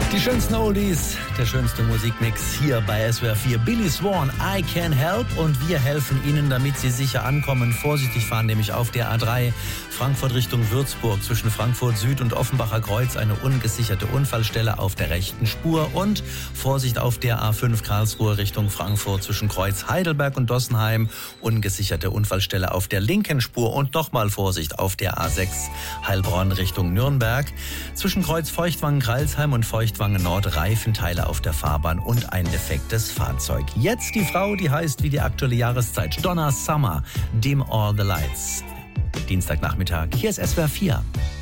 Die schönsten Oldies, der schönste Musikmix hier bei SWR 4. Billy Swan, I Can Help. Und wir helfen Ihnen, damit Sie sicher ankommen. Vorsichtig fahren, nämlich auf der A3 Frankfurt Richtung Würzburg. Zwischen Frankfurt Süd und Offenbacher Kreuz eine ungesicherte Unfallstelle auf der rechten Spur. Und Vorsicht auf der A5 Karlsruhe Richtung Frankfurt zwischen Kreuz Heidelberg und Dossenheim. Ungesicherte Unfallstelle auf der linken Spur. Und nochmal Vorsicht auf der A6 Heilbronn Richtung Nürnberg. Zwischen Kreuz Feuchtwangen-Kralsheim und Feuchtwangen Nord Reifenteile auf der Fahrbahn und ein defektes Fahrzeug. Jetzt die Frau, die heißt wie die aktuelle Jahreszeit. Donna Summer, Dim All the Lights. Dienstagnachmittag, hier ist SWR 4.